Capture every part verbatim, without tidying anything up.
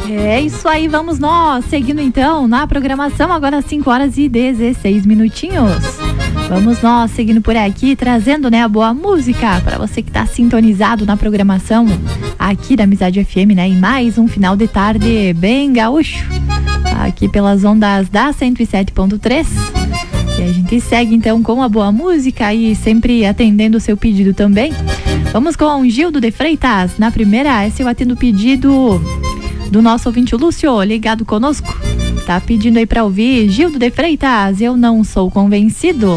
É isso aí, vamos nós, seguindo então na programação, agora às cinco horas e dezesseis minutinhos. Vamos nós, seguindo por aqui, trazendo, né, a boa música para você que tá sintonizado na programação aqui da Amizade F M, né, em mais um final de tarde bem gaúcho, aqui pelas ondas da cento e sete ponto três. E a gente segue então com a boa música e sempre atendendo o seu pedido também. Vamos com Gildo de Freitas, na primeira, esse eu atendo o pedido do nosso ouvinte Lúcio, ligado conosco. Tá pedindo aí pra ouvir Gildo de Freitas, Eu Não Sou Convencido.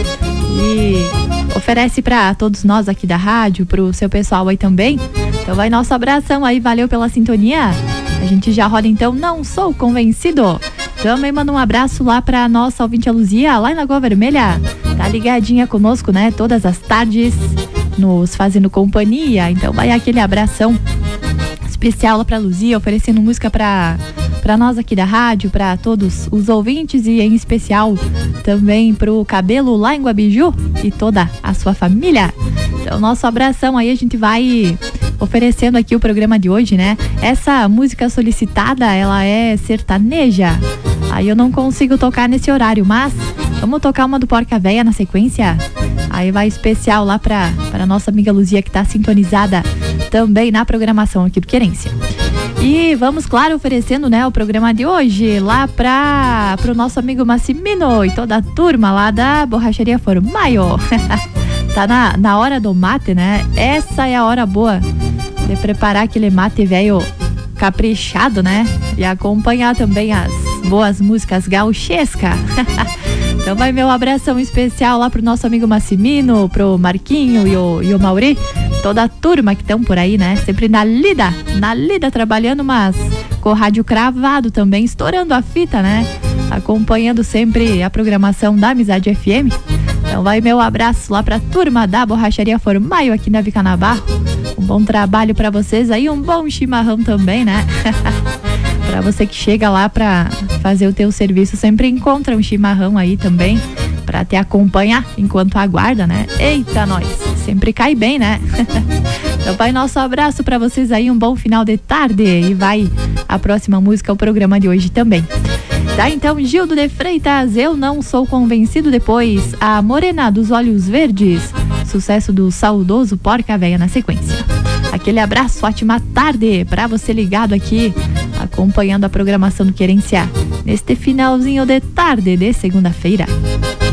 E oferece pra todos nós aqui da rádio, pro seu pessoal aí também. Então vai nosso abração aí, valeu pela sintonia. A gente já roda então Não Sou Convencido. Também manda um abraço lá pra nossa ouvinte a Luzia, lá em Lagoa Vermelha. Tá ligadinha conosco, né, todas as tardes, nos fazendo companhia. Então vai aquele abração especial lá pra Luzia, oferecendo música pra, pra nós aqui da rádio, pra todos os ouvintes e em especial também pro Cabelo lá em Guabiju e toda a sua família. Então nosso abração aí, a gente vai oferecendo aqui o programa de hoje, né? Essa música solicitada, ela é sertaneja. Aí eu não consigo tocar nesse horário, mas vamos tocar uma do Porca Véia na sequência. Aí vai especial lá pra, pra nossa amiga Luzia, que tá sintonizada também na programação aqui do Querência. E vamos, claro, oferecendo, né, o programa de hoje lá para pro nosso amigo Massimino e toda a turma lá da Borracharia Formaio. Tá na, na hora do mate, né? Essa é a hora boa de preparar aquele mate velho caprichado, né? E acompanhar também as boas músicas gauchescas. Então vai meu abração especial lá pro nosso amigo Massimino, pro Marquinho e o, e o Mauri, toda a turma que estão por aí, né? Sempre na lida, na lida trabalhando, mas com o rádio cravado também, estourando a fita, né? Acompanhando sempre a programação da Amizade F M. Então vai meu abraço lá pra turma da Borracharia Formaio aqui na Vicanabarro. Um bom trabalho pra vocês aí, um bom chimarrão também, né? Pra você que chega lá pra fazer o teu serviço, sempre encontra um chimarrão aí também pra te acompanhar enquanto aguarda, né? Eita, nós! Sempre cai bem, né? Então vai nosso abraço pra vocês aí, um bom final de tarde. E vai a próxima música, o programa de hoje também. Tá, então, Gildo de Freitas, Eu Não Sou Convencido. Depois, a Morena dos Olhos Verdes, sucesso do saudoso Porca Véia na sequência. Aquele abraço, ótima tarde pra você ligado aqui, acompanhando a programação do Querência neste finalzinho de tarde de segunda-feira.